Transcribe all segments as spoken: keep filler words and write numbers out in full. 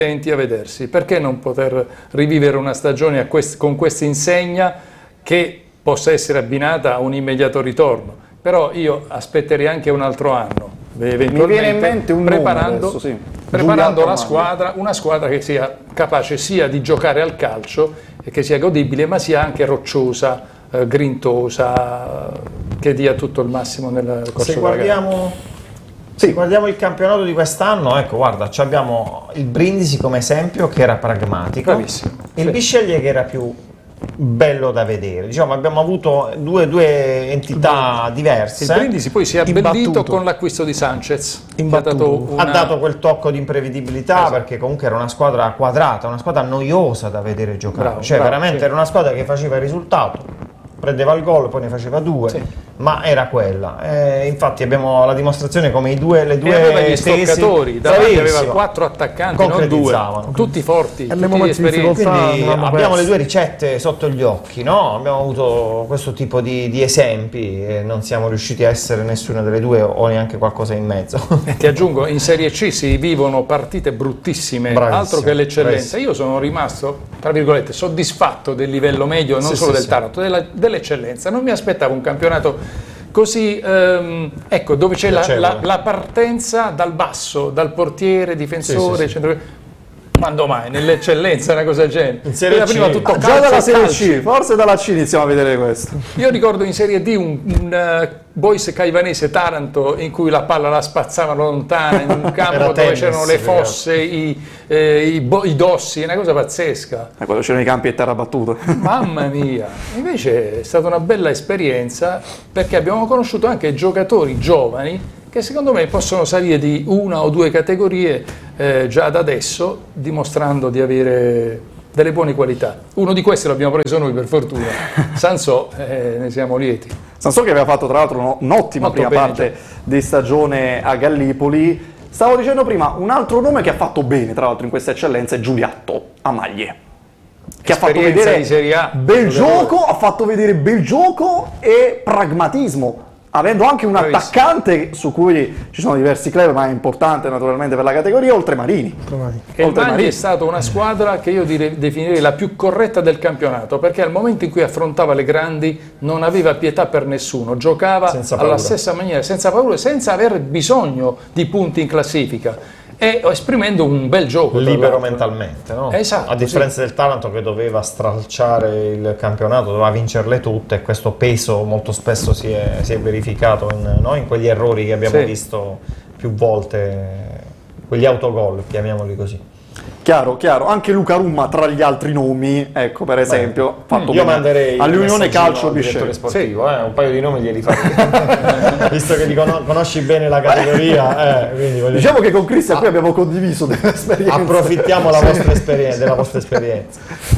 a vedersi. Perché non poter rivivere una stagione a quest con questa insegna che possa essere abbinata a un immediato ritorno? Però io aspetterei anche un altro anno, eventualmente, mi viene in mente un preparando, adesso, sì. preparando la squadra, una squadra che sia capace sia di giocare al calcio e che sia godibile, ma sia anche rocciosa, eh, grintosa, che dia tutto il massimo nel corso Se guardiamo, sì. se guardiamo il campionato di quest'anno, ecco, guarda, abbiamo il Brindisi come esempio che era pragmatico, Bravissimo, il sì. Bisceglie che era più bello da vedere. Diciamo, abbiamo avuto due, due entità diverse. Il Brindisi poi si è abbellito Imbattuto. con l'acquisto di Sanchez, che ha Imbattuto. dato, una... ha dato quel tocco di imprevedibilità, Esatto. perché comunque era una squadra quadrata, una squadra noiosa da vedere giocare. Bravo, cioè bravo, veramente sì. era una squadra che faceva il risultato, prendeva il gol, poi ne faceva due, Sì. ma era quella. Eh, infatti abbiamo la dimostrazione come i due, le E due aveva gli tesi, stoccatori, davanti aveva bravissimo, quattro attaccanti, non due, concretizzavano. tutti forti, E tutti nei di momenti di esperienza. difficoltà Quindi non hanno abbiamo perso. le due ricette sotto gli occhi, no? Abbiamo avuto questo tipo di, di esempi e non siamo riusciti a essere nessuna delle due o neanche qualcosa in mezzo. E ti aggiungo, in Serie C si vivono partite bruttissime, Bravissimo, altro che l'eccellenza. bravissimo. Io sono rimasto, tra virgolette, soddisfatto del livello medio, non Sì, solo sì, del sì. Taranto, della- dell'eccellenza. Non mi aspettavo un campionato così, ehm, ecco, dove c'è la, Piacevole. la- la partenza dal basso, dal portiere, difensore, Sì, sì, sì. centro... Quando mai? Nell'eccellenza una cosa del genere. In Serie Era C. prima tutto Già calcio, dalla Serie calcio. C, forse dalla C iniziamo a vedere questo. Io ricordo in Serie D un, un uh, Boys Caivanese Taranto in cui la palla la spazzavano lontana in un campo Era dove tennis, c'erano le ragazzi. fosse, i, eh, i, bo- i dossi, una cosa pazzesca. Eh, quando c'erano i campi e terra battuta. Mamma mia! Invece è stata una bella esperienza perché abbiamo conosciuto anche giocatori giovani che secondo me possono salire di una o due categorie eh, già da adesso, dimostrando di avere delle buone qualità. Uno di questi l'abbiamo preso noi per fortuna, Sansò, eh, ne siamo lieti. Sansò che aveva fatto tra l'altro no- un'ottima Molto prima bene, parte di stagione a Gallipoli. Stavo dicendo prima, un altro nome che ha fatto bene tra l'altro in questa eccellenza è Giuliatto Amaglie, che ha fatto Esperienza vedere di Serie A. bel gioco, ha fatto vedere bel gioco e pragmatismo, avendo anche un Bravissimo. attaccante su cui ci sono diversi club, ma è importante naturalmente per la categoria, oltre Marini. E il Oltre Magli Marini. è stata una squadra che io dire- definirei la più corretta del campionato, perché al momento in cui affrontava le grandi non aveva pietà per nessuno, giocava Senza alla paura. stessa maniera, senza paura, senza aver bisogno di punti in classifica e esprimendo un bel gioco. tra Libero l'altro. mentalmente, no? Esatto, A differenza del Taranto che doveva stralciare il campionato, doveva vincerle tutte, e questo peso molto spesso si è, si è verificato in, no? in quegli errori che abbiamo Sì. visto più volte, quegli autogol, chiamiamoli così. Chiaro, chiaro, anche Luca Rumma tra gli altri nomi, ecco per esempio, ha fatto Io bene manderei un all'Unione messaggino Calcio al direttore Bisceglie. sportivo, eh, un paio di nomi glieli farei, visto che li cono- conosci bene la categoria, eh, quindi voglio Diciamo che con Cristian qui abbiamo condiviso delle esperienze. approfittiamo la vostra esperienza, della vostra esperienza.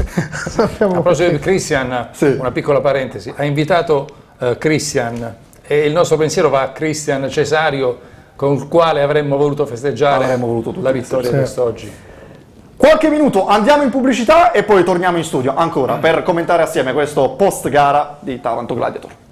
A proposito di Christian, Sì. una piccola parentesi, ha invitato eh, Christian e il nostro pensiero va a Christian Cesario con il quale avremmo voluto festeggiare Avremmo voluto tutti la vittoria festeggiare. quest'oggi. Qualche minuto, andiamo in pubblicità e poi torniamo in studio ancora per commentare assieme questo post gara di Taranto Gladiator.